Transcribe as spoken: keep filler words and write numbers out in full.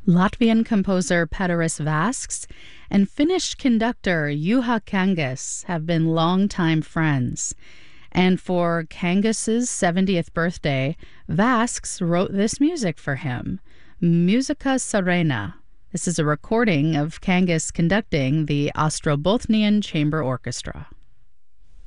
Latvian composer Pēteris Vasks and Finnish conductor Juha Kangas have been longtime friends. And for Kangas's seventieth birthday, Vasks wrote this music for him, Musica Serena. This is a recording of Kangas conducting the Ostrobothnian Chamber Orchestra.